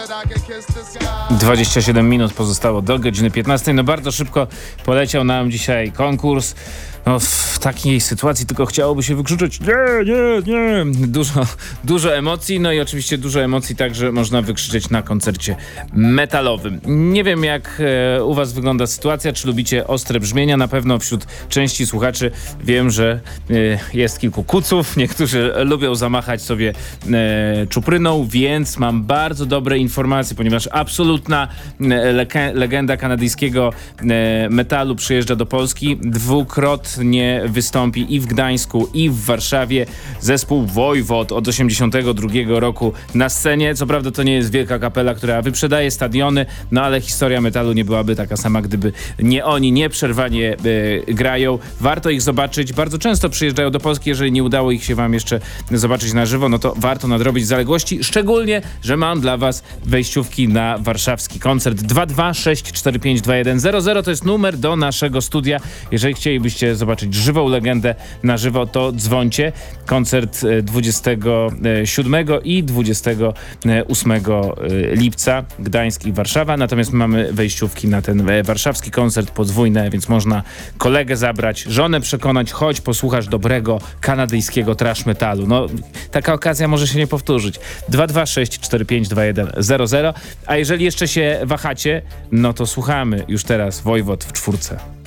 27 minut pozostało do godziny 15. No bardzo szybko poleciał nam dzisiaj konkurs. No, w takiej sytuacji tylko chciałoby się wykrzyczeć nie. Dużo emocji, no i oczywiście dużo emocji także można wykrzyczeć na koncercie metalowym. Nie wiem, jak u was wygląda sytuacja, czy lubicie ostre brzmienia. Na pewno wśród części słuchaczy wiem, że jest kilku kuców. Niektórzy lubią zamachać sobie czupryną, więc mam bardzo dobre informacje, ponieważ absolutna legenda kanadyjskiego metalu przyjeżdża do Polski. Dwukrotnie wystąpi i w Gdańsku, i w Warszawie. Zespół Wojwod od 1982 roku na scenie. Co prawda to nie jest wielka kapela, która wyprzedaje stadiony, no ale historia metalu nie byłaby taka sama, gdyby nie oni nieprzerwanie grają. Warto ich zobaczyć. Bardzo często przyjeżdżają do Polski. Jeżeli nie udało ich się wam jeszcze zobaczyć na żywo, no to warto nadrobić zaległości. Szczególnie, że mam dla was wejściówki na warszawski koncert. 226452100 to jest numer do naszego studia. Jeżeli chcielibyście zobaczyć żywą legendę na żywo, to dzwońcie. Koncert 27 i 28 lipca, Gdańsk i Warszawa. Natomiast mamy wejściówki na ten warszawski koncert podwójne, więc można kolegę zabrać, żonę przekonać, chodź posłuchasz dobrego kanadyjskiego thrash metalu. No, taka okazja może się nie powtórzyć. 226452100. A jeżeli jeszcze się wahacie, no to słuchamy już teraz Wojwod w czwórce.